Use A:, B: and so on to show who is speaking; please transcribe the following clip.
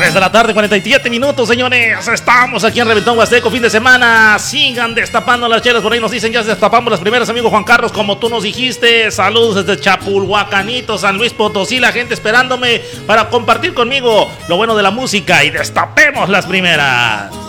A: 3 de la tarde, 47 minutos, señores. Estamos aquí en Reventón Huasteco, fin de semana. Sigan destapando las chelas. Por ahí nos dicen, ya destapamos las primeras, amigo Juan Carlos, como tú nos dijiste. Saludos desde Chapulhuacanito, San Luis Potosí. La gente esperándome para compartir conmigo lo bueno de la música. Y destapemos las primeras.